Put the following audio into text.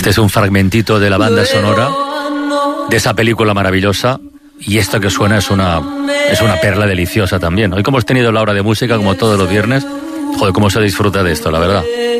Este es un fragmentito de la banda sonora de esa película maravillosa. Y esto que suena es una perla deliciosa también. Hoy como hemos tenido la hora de música, como todos los viernes, joder, cómo se disfruta de esto, la verdad.